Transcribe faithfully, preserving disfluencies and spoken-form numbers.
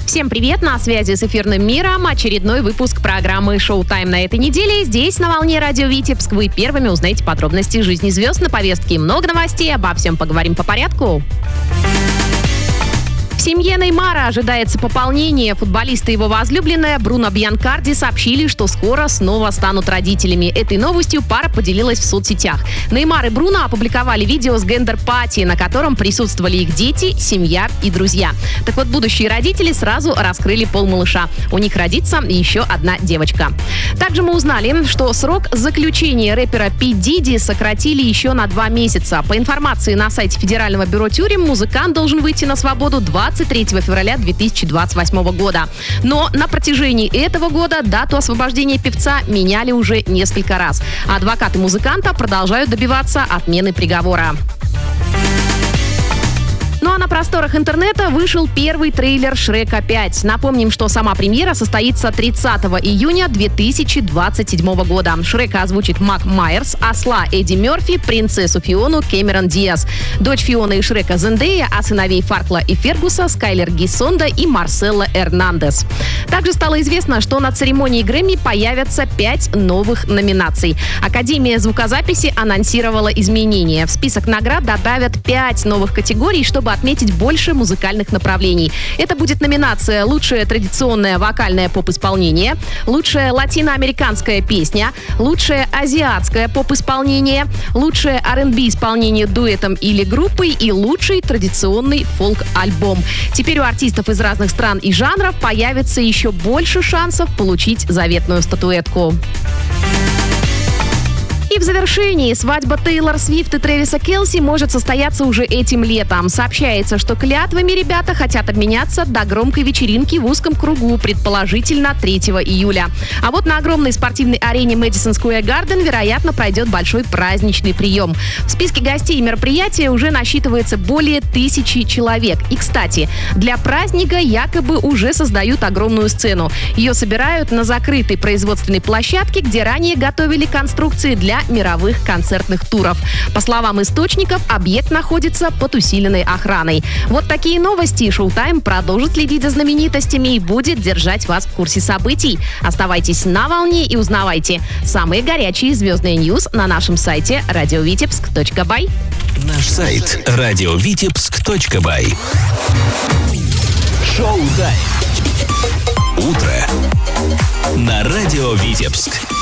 Всем привет, на связи с эфирным миром очередной выпуск программы «Шоу-тайм» на этой неделе. Здесь, на волне радио Витебск, вы первыми узнаете подробности жизни звезд на повестке. Много новостей, обо всем поговорим по порядку. В семье Неймара ожидается пополнение. Футболист и его возлюбленная Бруно Бьянкарди сообщили, что скоро снова станут родителями. Этой новостью пара поделилась в соцсетях. Неймар и Бруно опубликовали видео с гендер-пати, на котором присутствовали их дети, семья и друзья. Так вот, будущие родители сразу раскрыли пол малыша. У них родится еще одна девочка. Также мы узнали, что срок заключения рэпера Пи Диди сократили еще на два месяца. По информации на сайте Федерального бюро тюрем, музыкант должен выйти на свободу двадцать третьего февраля две тысячи двадцать восьмого года. Но на протяжении этого года дату освобождения певца меняли уже несколько раз. Адвокаты музыканта продолжают добиваться отмены приговора. Ну а на просторах интернета вышел первый трейлер «Шрека пять». Напомним, что сама премьера состоится тридцатого июня две тысячи двадцать седьмого года. Шрека озвучит Мак Майерс, осла Эдди Мерфи, принцессу Фиону Кэмерон Диаз, дочь Фионы и Шрека Зендея, а сыновей Фаркла и Фергуса Скайлер Гиссонда и Марселла Эрнандес. Также стало известно, что на церемонии Грэмми появятся пять новых номинаций. Академия звукозаписи анонсировала изменения. В список наград добавят пять новых категорий, чтобы отметить больше музыкальных направлений. Это будет номинация «Лучшее традиционное вокальное поп-исполнение», «Лучшая латиноамериканская песня», «Лучшее азиатское поп-исполнение», «Лучшее ар энд би-исполнение дуэтом или группой» и «Лучший традиционный фолк-альбом». Теперь у артистов из разных стран и жанров появится еще больше шансов получить заветную статуэтку. И в завершении свадьба Тейлор Свифт и Трэвиса Келси может состояться уже этим летом. Сообщается, что клятвами ребята хотят обменяться до громкой вечеринки в узком кругу, предположительно третьего июля. А вот на огромной спортивной арене Мэдисон Сквер Гарден, вероятно, пройдет большой праздничный прием. В списке гостей мероприятия уже насчитывается более тысячи человек. И, кстати, для праздника якобы уже создают огромную сцену. Ее собирают на закрытой производственной площадке, где ранее готовили конструкции для мировых концертных туров. По словам источников, объект находится под усиленной охраной. Вот такие новости. Шоу-тайм продолжит следить за знаменитостями и будет держать вас в курсе событий. Оставайтесь на волне и узнавайте самые горячие звездные ньюс на нашем сайте радиовитебск точка бай. Наш сайт радиовитебск точка бай. Шоу-тайм. Утро на радио Витебск.